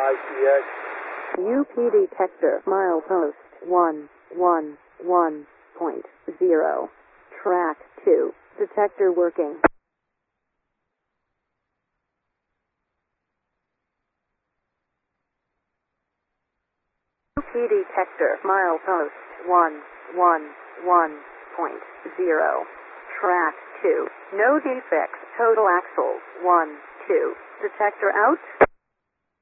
ICX. UP detector milepost 111.0. Track 2. Detector working. UP detector milepost 111.0. Track 2. No defects. Total axles 1, 2. Detector out.